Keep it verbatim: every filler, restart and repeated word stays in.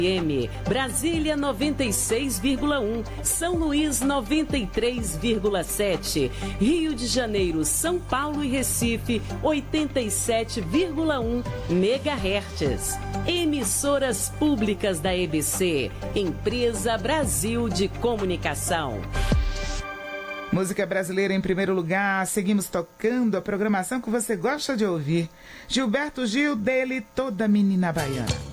M, Brasília noventa e seis vírgula um, São Luís noventa e três vírgula sete, Rio de Janeiro, São Paulo e Recife oitenta e sete vírgula um megahertz. Emissoras públicas da E B C, Empresa Brasil de Comunicação. Música brasileira em primeiro lugar, seguimos tocando a programação que você gosta de ouvir. Gilberto Gil, dele, Toda Menina Baiana.